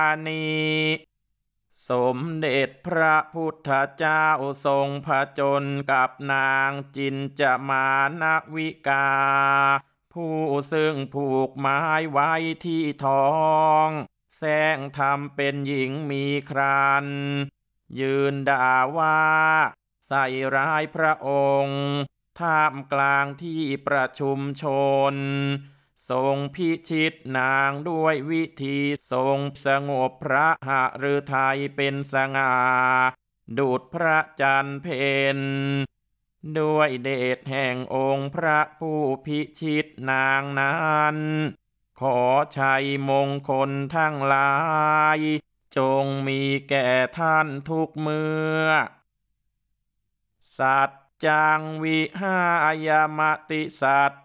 นีสมเด็จพระพุทธเจ้าทรงผจญกับนางจินจามานวิกาผู้ซึ่งผูกไม้ไว้ที่ท้องแสร้งทำเป็นหญิงมีครรภ์ยืนด่าว่าใส่ร้ายพระองค์ท่ามกลางที่ประชุมชนทรงพิชิตนางด้วยวิธีทรงสงบพระหฤทัยเป็นสง่าดุจพระจันทร์เพ็ญด้วยเดชแห่งองค์พระผู้พิชิตนางนั้นขอชัยมงคลทั้งหลายจงมีแก่ท่านทุกเมื่อสัจจังวิหายมติสัจ